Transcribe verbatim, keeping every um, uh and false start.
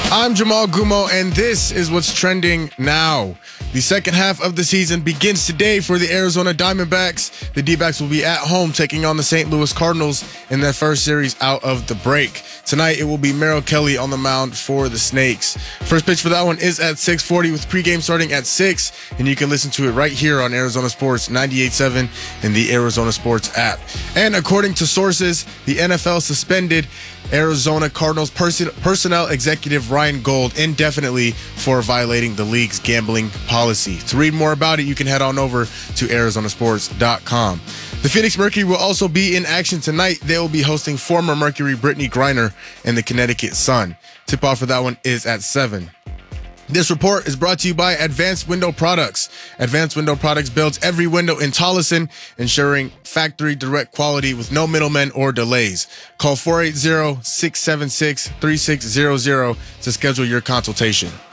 I'm Jamal Gumo, and this is what's trending now. The second half of the season begins today for the Arizona Diamondbacks. The D-backs will be at home taking on the Saint Louis Cardinals in their first series out of the break. Tonight, it will be Merrill Kelly on the mound for the Snakes. First pitch for that one is at six forty with pregame starting at six, and you can listen to it right here on Arizona Sports ninety-eight point seven and the Arizona Sports app. And according to sources, the N F L suspended Arizona Cardinals person- personnel executive Ryan Gold indefinitely for violating the league's gambling policy. To read more about it, you can head on over to Arizona Sports dot com. The Phoenix Mercury will also be in action tonight. They will be hosting former Mercury Brittany Griner and the Connecticut Sun. Tip-off for that one is at seven. This report is brought to you by Advanced Window Products. Advanced Window Products builds every window in Tolleson, ensuring factory direct quality with no middlemen or delays. Call four eight zero, six seven six, three six zero zero to schedule your consultation.